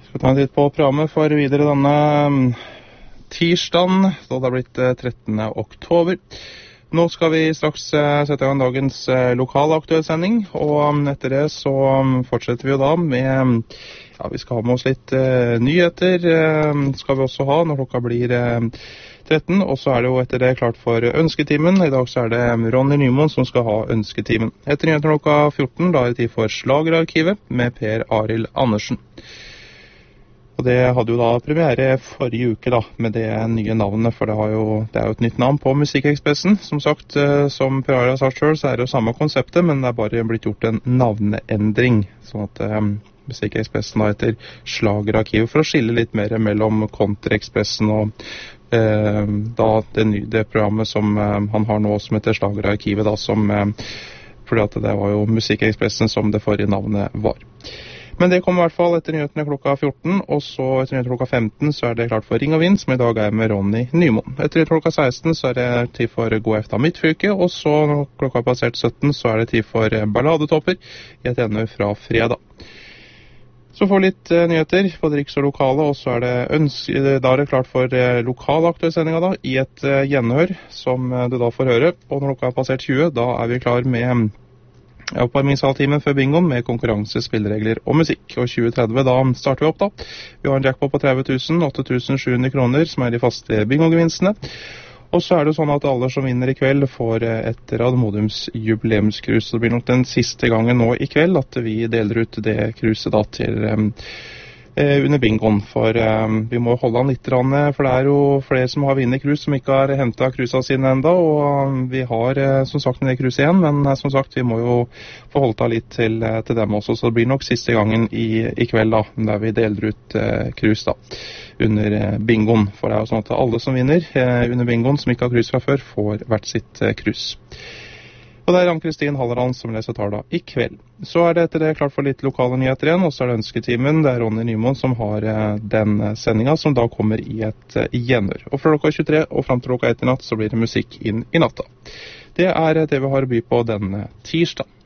Skal ta en titt på programmet for videre denne tirsdagen, da det har blitt 13. oktober. Nå skal vi straks sette i gang dagens lokale aktuelle sending, og etter det så fortsetter vi jo da med, ja, vi skal ha med oss litt nyheter, skal vi også ha når klokka blir 13, og så er det jo etter det klart for ønsketimen. I dag så er det Ronny Nymoen som skal ha ønsketimen. Etter nyheter klokka 14, da er det tid for Slagerarkivet med Per Arild Andersen. Og det hadde jo da premiere forrige uke da, med det nye navnet, for det er jo et nytt navn på Musikkekspressen. Som sagt, som Per Arild har sagt selv, så er det jo samme konseptet, men det er bare blitt gjort en navneendring, sånn at Musikkekspressen da heter Slagerarkivet, for å skille litt mer mellom Country-Ekspressen og da det programmet som han har nå, som heter Slagerarkivet, da, fordi at det var jo Musikkekspressen som det forrige navnet var. Men det kommer i hvert fall etter nyhetene klokka 14, og så etter nyhetene klokka 15 så er det klart for Ring og Vind, som i dag er med Ronny Nymoen. Etter nyhetene klokka 16 så er det tid for God efter Midtfylke, og så når klokka har passert 17 så er det tid for Balladetopper i et ende fra fredag. Så får vi litt nyheter, både riks og lokale, og så er det da er det klart for lokale aktuelle da, i et gjenhør som du da får høre. Og når klokka har passert 20, da er vi klar med oppvarmingshalvtimen før bingoen med konkurranse, spilleregler og musikk. Og 2030, da starter vi opp da. Vi har en jackpot på 30 000, 8.700 kroner, som er de faste bingogevinstene. Og så er det sånn at alle som vinner i kveld får et Radmodiums jubileumskrus. Det blir nok den siste gangen nå i kveld at vi deler ut det kruset da til under bingoen. For vi må holde han litt, for det er jo flere som har vinnet krus som ikke har hentet krusene sine enda. Og vi har som sagt en del krus igjen, men som sagt vi må jo få holdt av litt til dem også. Så det blir nok siste gangen i kveld da, der vi deler ut krus da under bingoen, for det er jo sånn at alle som vinner under bingoen som ikke har krus fra før, får hvert sitt krus. Og det er Ann-Kristin Hallerand som leser tala i kveld. Så er det etter det klart for litt lokale nyheter igjen, og så er det ønsketimen. Det er Ronny Nymoen som har den sendingen som da kommer i et gjenhør. Og fra klokka 23 og frem til klokka 1 i natt så blir det musikk inn i natta. Det er det vi har å by på denne tirsdag.